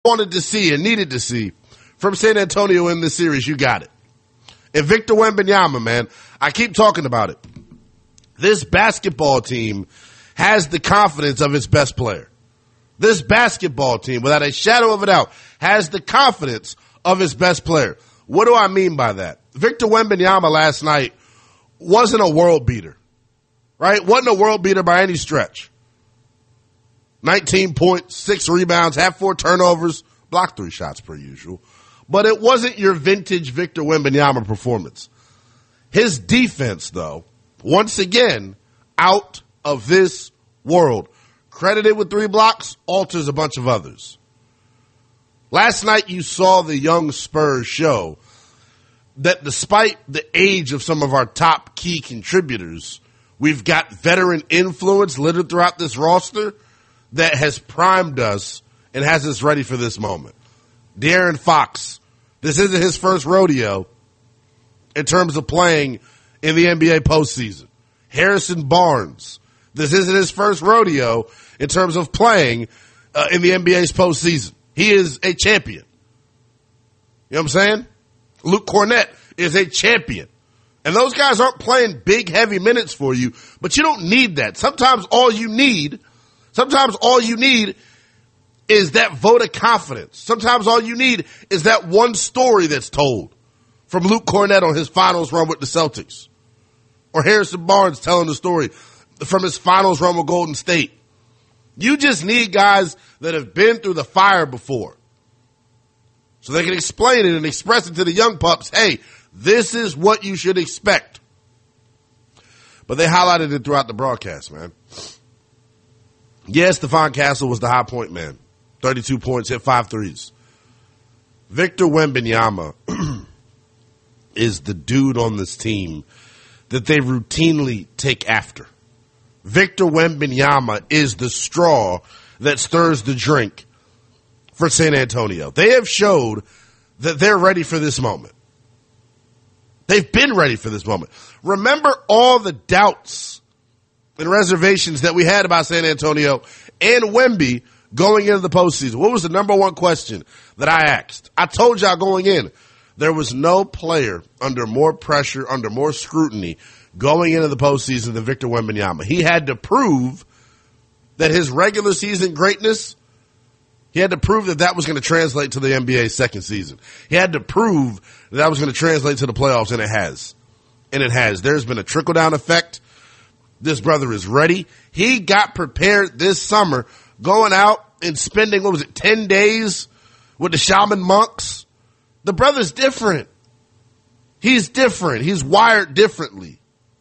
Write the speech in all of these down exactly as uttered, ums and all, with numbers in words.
wanted to see and needed to see from San Antonio in this series, you got it. And Victor Wembanyama, man, I keep talking about it. This basketball team has the confidence of its best player. This basketball team, without a shadow of a doubt, has the confidence of its best player. What do I mean by that? Victor Wembanyama last night wasn't a world beater, right? Wasn't a world beater by any stretch. nineteen points, six rebounds, had four turnovers, blocked three shots per usual. But it wasn't your vintage Victor Wembanyama performance. His defense, though, once again, out of this world. Credited with three blocks, alters a bunch of others. Last night you saw the young Spurs show that despite the age of some of our top key contributors, we've got veteran influence littered throughout this roster that has primed us and has us ready for this moment. De'Aaron Fox, this isn't his first rodeo in terms of playing in the N B A postseason. Harrison Barnes, this isn't his first rodeo in terms of playing uh, in the N B A's postseason. He is a champion. You know what I'm saying? Luke Cornett is a champion. And those guys aren't playing big, heavy minutes for you, but you don't need that. Sometimes all you need, sometimes all you need is that vote of confidence. Sometimes all you need is that one story that's told from Luke Cornett on his finals run with the Celtics. Or Harrison Barnes telling the story from his finals run with Golden State. You just need guys that have been through the fire before. So they can explain it and express it to the young pups. Hey, this is what you should expect. But they highlighted it throughout the broadcast, man. Yes, Stephon Castle was the high point man. thirty-two points, hit five threes. Victor Wembanyama is the dude on this team that they routinely take after. Victor Wembanyama is the straw that stirs the drink for San Antonio. They have showed that they're ready for this moment. They've been ready for this moment. Remember all the doubts and reservations that we had about San Antonio and Wemby going into the postseason. What was the number one question that I asked? I told y'all going in, there was no player under more pressure, under more scrutiny going into the postseason than Victor Wembanyama. He had to prove that his regular season greatness, he had to prove that that was going to translate to the N B A's second season. He had to prove that that was going to translate to the playoffs, and it has. And it has. There's been a trickle-down effect. This brother is ready. He got prepared this summer going out and spending, what was it, ten days with the shaman monks. The brother's different. He's different. He's wired differently.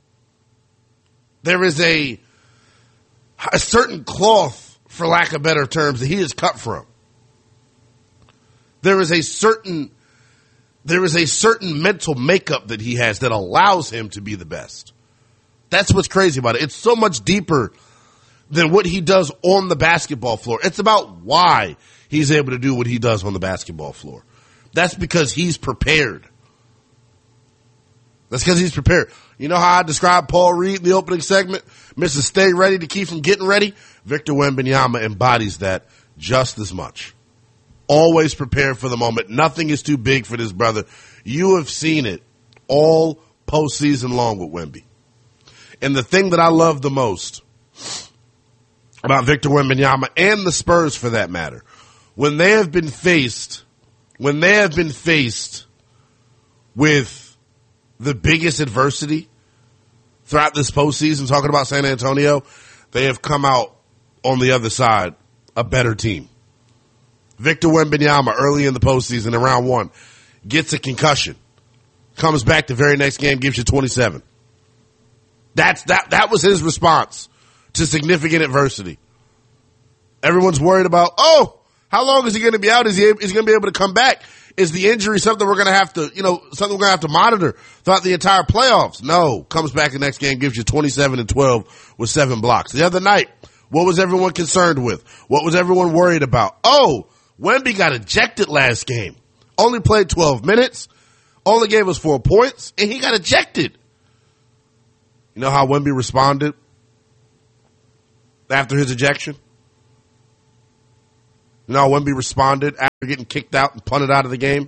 There is a, a certain cloth, for lack of better terms, that he is cut from. There is a certain, there is a certain mental makeup that he has that allows him to be the best. That's what's crazy about it. It's so much deeper than what he does on the basketball floor. It's about why he's able to do what he does on the basketball floor. That's because he's prepared. That's because he's prepared. You know how I described Paul Reed in the opening segment? Mister Stay Ready to keep from getting ready? Victor Wembanyama embodies that just as much. Always prepared for the moment. Nothing is too big for this brother. You have seen it all postseason long with Wemby. And the thing that I love the most about Victor Wembanyama and the Spurs for that matter, when they have been faced, when they have been faced with the biggest adversity throughout this postseason, talking about San Antonio, they have come out on the other side a better team. Victor Wembanyama early in the postseason in round one gets a concussion, comes back the very next game, gives you twenty-seven. That's that. That was his response to significant adversity. Everyone's worried about, oh, how long is he going to be out? Is he, is he going to be able to come back? Is the injury something we're going to have to, you know, something we're going to have to monitor throughout the entire playoffs? No. Comes back the next game, gives you twenty-seven and twelve with seven blocks. The other night, what was everyone concerned with? What was everyone worried about? Oh, Wemby got ejected last game. Only played twelve minutes. Only gave us four points, and he got ejected. You know how Wemby responded after his ejection? No, Wemby responded after getting kicked out and punted out of the game.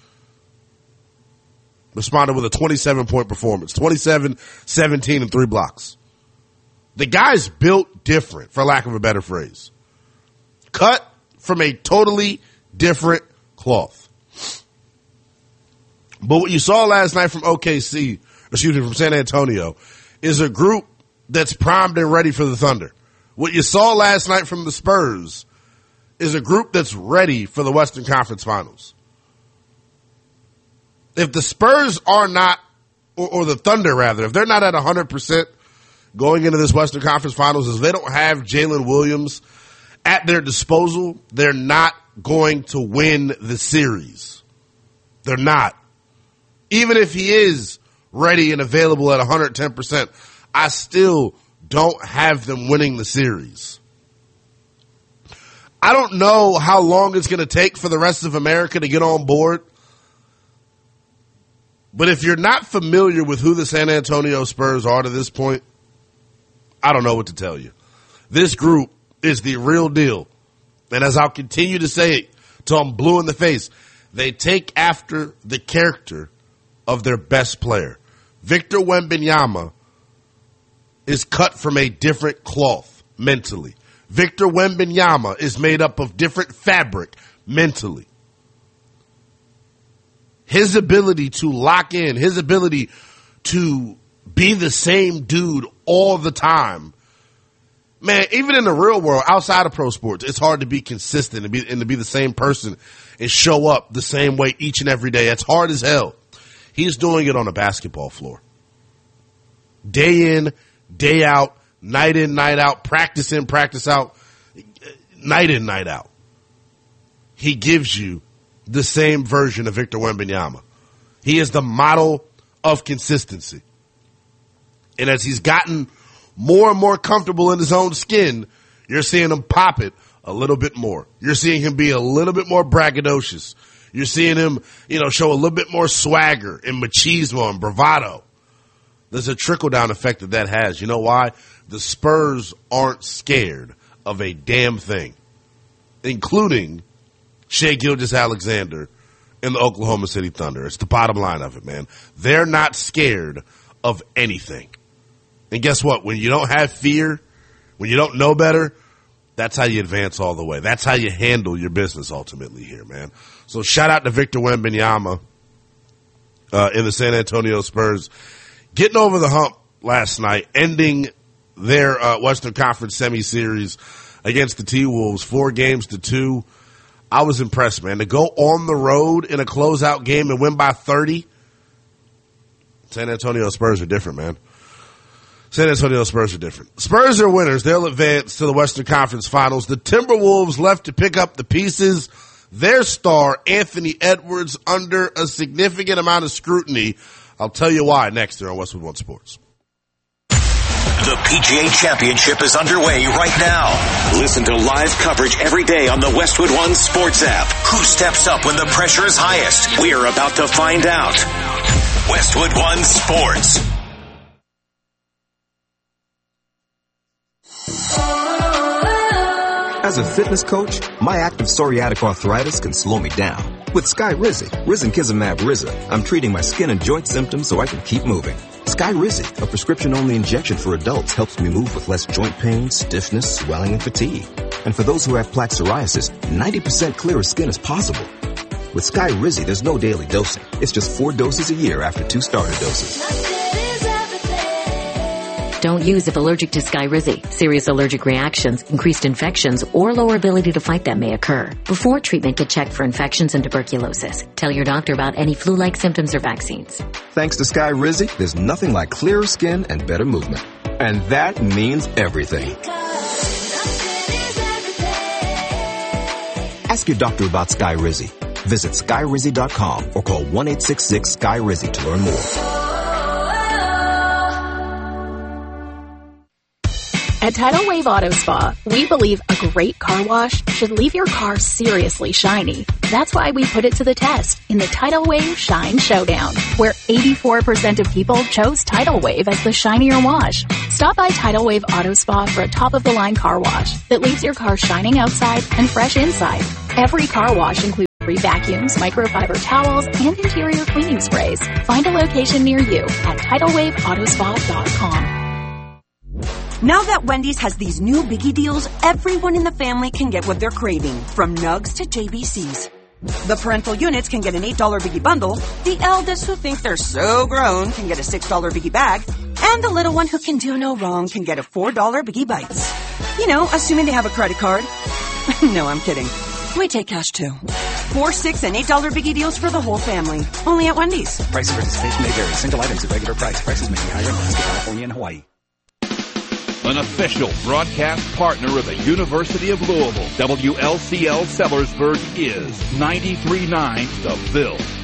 Responded with a twenty-seven point performance, twenty-seven, seventeen, and three blocks. The guy's built different, for lack of a better phrase. Cut from a totally different cloth. But what you saw last night from O K C, excuse me, from San Antonio, is a group that's primed and ready for the Thunder. What you saw last night from the Spurs is a group that's ready for the Western Conference Finals. If the Spurs are not, or, or the Thunder rather, if they're not at one hundred percent going into this Western Conference Finals, if they don't have Jalen Williams at their disposal, they're not going to win the series. They're not. Even if he is ready and available at one hundred ten percent, I still don't have them winning the series. I don't know how long it's going to take for the rest of America to get on board. But if you're not familiar with who the San Antonio Spurs are to this point, I don't know what to tell you. This group is the real deal. And as I'll continue to say it till I'm blue in the face, they take after the character of their best player. Victor Wembanyama is cut from a different cloth mentally. Victor Wembanyama is made up of different fabric mentally. His ability to lock in, his ability to be the same dude all the time. Man, even in the real world, outside of pro sports, it's hard to be consistent and, be, and to be the same person and show up the same way each and every day. It's hard as hell. He's doing it on a basketball floor. Day in, day out, night in, night out, practice in, practice out, night in, night out. He gives you the same version of Victor Wembanyama. He is the model of consistency. And as he's gotten more and more comfortable in his own skin, you're seeing him pop it a little bit more. You're seeing him be a little bit more braggadocious. You're seeing him, you know, show a little bit more swagger and machismo and bravado. There's a trickle-down effect that that has. You know why? The Spurs aren't scared of a damn thing, including Shai Gilgeous-Alexander and the Oklahoma City Thunder. It's the bottom line of it, man. They're not scared of anything. And guess what? When you don't have fear, when you don't know better, that's how you advance all the way. That's how you handle your business ultimately here, man. So shout out to Victor Wembanyama uh, in the San Antonio Spurs, getting over the hump last night, ending their uh, Western Conference semi-series against the T-Wolves, four games to two. I was impressed, man. To go on the road in a closeout game and win by thirty, San Antonio Spurs are different, man. San Antonio Spurs are different. Spurs are winners. They'll advance to the Western Conference Finals. The Timberwolves left to pick up the pieces. Their star, Anthony Edwards, under a significant amount of scrutiny. I'll tell you why next here on Westwood One Sports. The P G A Championship is underway right now. Listen to live coverage every day on the Westwood One Sports app. Who steps up when the pressure is highest? We're about to find out. Westwood One Sports. As a fitness coach, my active psoriatic arthritis can slow me down. With Skyrizi, Risankizumab Riza, I'm treating my skin and joint symptoms so I can keep moving. Skyrizi, a prescription-only injection for adults, helps me move with less joint pain, stiffness, swelling, and fatigue. And for those who have plaque psoriasis, ninety percent clearer skin is possible. With Skyrizi, there's no daily dosing. It's just four doses a year after two starter doses. Don't use if allergic to Skyrizi. Serious allergic reactions, increased infections, or lower ability to fight them may occur. Before treatment, get checked for infections and tuberculosis. Tell your doctor about any flu-like symptoms or vaccines. Thanks to Skyrizi, there's nothing like clearer skin and better movement. And that means everything. Ask your doctor about Skyrizi. Visit Skyrizi dot com or call one eight six six Sky Rizi to learn more. At Tidal Wave Auto Spa, we believe a great car wash should leave your car seriously shiny. That's why we put it to the test in the Tidal Wave Shine Showdown, where eighty-four percent of people chose Tidal Wave as the shinier wash. Stop by Tidal Wave Auto Spa for a top-of-the-line car wash that leaves your car shining outside and fresh inside. Every car wash includes free vacuums, microfiber towels, and interior cleaning sprays. Find a location near you at tidal wave auto spa dot com. Now that Wendy's has these new biggie deals, everyone in the family can get what they're craving, from nugs to J B Cs. The parental units can get an eight dollar biggie bundle, the eldest who think they're so grown can get a six dollar biggie bag, and the little one who can do no wrong can get a four dollar biggie bites. You know, assuming they have a credit card. No, I'm kidding. We take cash too. Four, six, and eight dollar biggie deals for the whole family. Only at Wendy's. Price and participation may vary. Single items at regular price. Prices may be higher in Alaska, California, and Hawaii. An official broadcast partner of the University of Louisville, W L C L Sellersburg is ninety-three point nine The Ville.